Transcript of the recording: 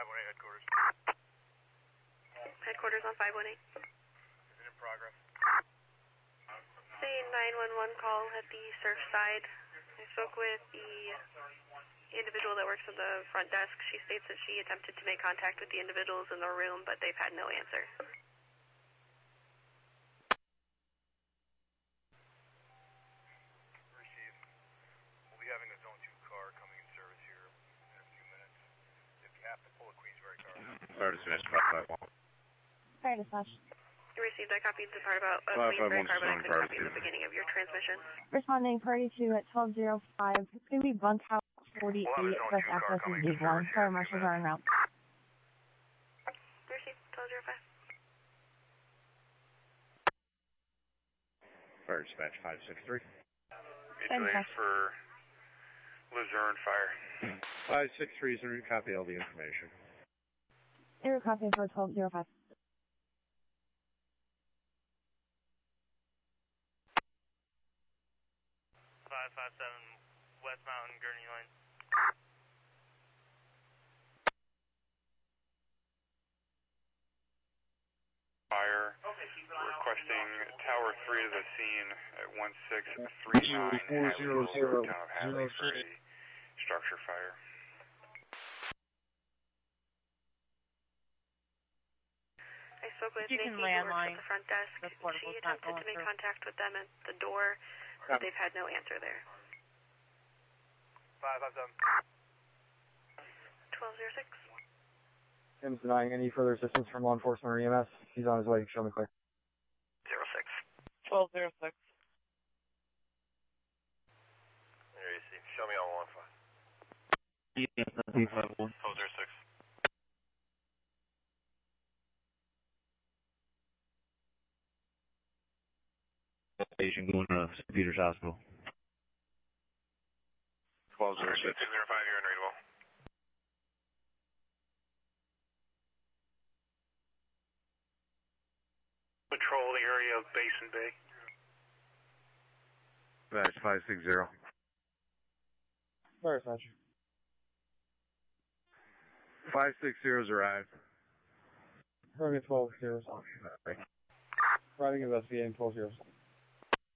518 headquarters. Headquarters on 518. Is it in progress? Say 911 call at the Surfside. I spoke with the individual that works at the front desk. She states that she attempted to make contact with the individuals in the room, but they've had no answer. Received. We'll be having a Zone 2 car coming in service here in a few minutes. If you have to pull a Queensbury car. Fire dispatch 551. Fire dispatch. Received. I copied the part about Queensbury car, but I couldn't copy the beginning of your transmission. Responding party 2 at 1205. It's going to be bunkhouse 48. West access is D1. Fire marshals are en route. Received. 1205. Fire dispatch 563. Mutually for Luzerne Fire. 563 is going to copy all the information. Air copy for 1205. West Mountain, Gurney Lane. Fire requesting Tower 3 to the scene at 1639 Hadley Road, town of Hadley for a structure fire. I spoke with Nikki, who works at the front desk. She attempted to make contact with them at the door, but they've had no answer there. 557. 1206. Tim's denying any further assistance from law enforcement or EMS. He's on his way. Show me clear. 06. 1206. There you see. Show me all 15. Yes, 951. 1206. Patient going to St. Peter's Hospital. 1206. 205, you're unreadable. Patrol the area of Basin Bay. Batch 560. Fire dispatch. 560's arrived. Running 12 0. Riding investigating 12 0.